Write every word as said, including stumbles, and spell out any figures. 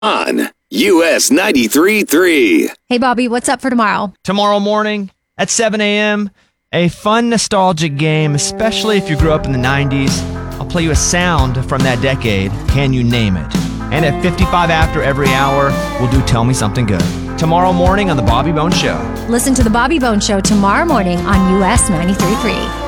On U S ninety-three point three. Hey, Bobby, what's up for tomorrow? Tomorrow morning at seven a.m., a fun nostalgic game, especially if you grew up in the nineties. I'll play you a sound from that decade. Can you name it? And at fifty-five after every hour, we'll do Tell Me Something Good. Tomorrow morning on The Bobby Bones Show. Listen to The Bobby Bones Show tomorrow morning on U S ninety-three point three.